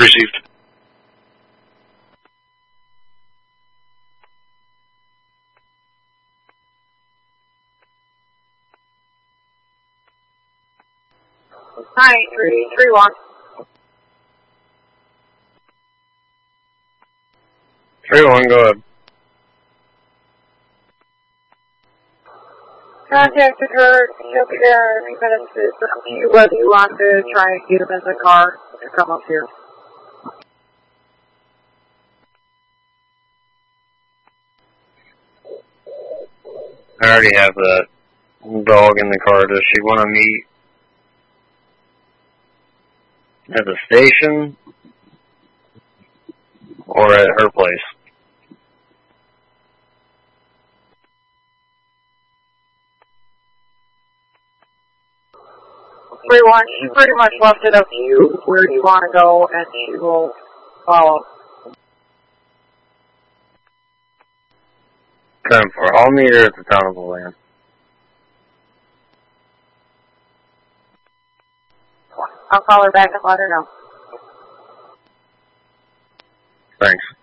Received. Hi, 331. 3-1, go ahead. Contacted her. She'll be there in a few minutes. It's up to you whether you want to try and get him in the car and come up here. I already have that dog in the car. Does she want to meet at the station or at her place? Everyone, she pretty much left it up to you where you want to go, and she will follow. 10-4. I'll meet her at the town of Olean. I'll call her back and let her know. Thanks.